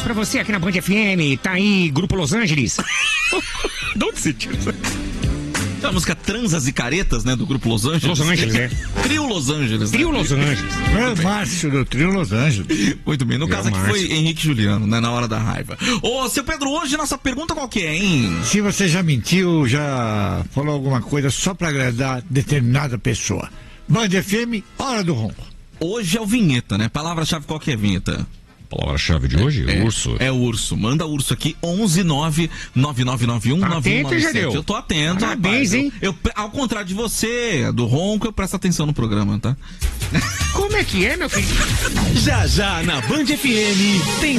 pra você aqui na Band FM. Tá aí, Grupo Los Angeles. De onde você tira isso? A música Transas e Caretas, né, do Grupo Los Angeles. Los Angeles, é. Trio Los Angeles. Trio né? Los Angeles. É Márcio do Trio Los Angeles. Muito bem, no caso aqui Márcio. foi Henrique e Juliano, né, na hora da raiva. Ô, seu Pedro, hoje nossa pergunta qual que é, hein? Se você já mentiu, já falou alguma coisa só pra agradar determinada pessoa. Band FM, hora do ronco. Hoje é o vinheta, né? Palavra-chave qual que é, vinheta? Palavra-chave de hoje? Urso. É urso. Manda urso aqui, 11999919197. Atento, Jadeu. Eu tô atento, Parabéns, rapaz. hein? Eu, ao contrário de você, do ronco, eu presto atenção no programa, tá? Como é que é, meu filho? Já já na Band FM tem